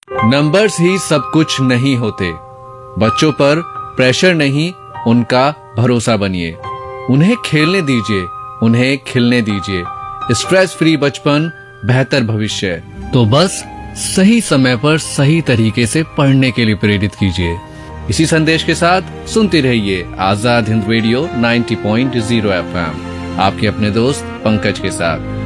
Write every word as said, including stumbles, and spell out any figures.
Numbers ही सब कुछ नहीं होते। बच्चों पर प्रेशर नहीं, उनका भरोसा बनिए। उन्हें खेलने दीजिए, उन्हें खिलने दीजिए। स्ट्रेस फ्री बचपन, बेहतर भविष्य। तो बस सही समय पर सही तरीके से पढ़ने के लिए प्रेरित कीजिए। इसी संदेश के साथ सुनते रहिए आजाद हिंद रेडियो नब्बे पॉइंट शून्य एफ एम, आपके अपने दोस्त पंकज के साथ।